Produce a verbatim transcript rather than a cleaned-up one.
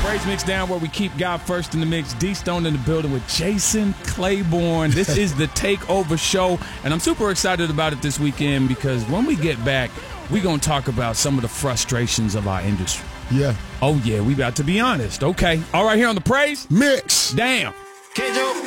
Praise Mix Down, where we keep God first in the mix. D Stone in the building with Jason Claiborne. This is the Takeover Show, and I'm super excited about it this weekend because when we get back, we're going to talk about some of the frustrations of our industry. Yeah. Oh, yeah, we about to be honest. Okay. All right, here on the Praise Mix. Damn. K-Joe.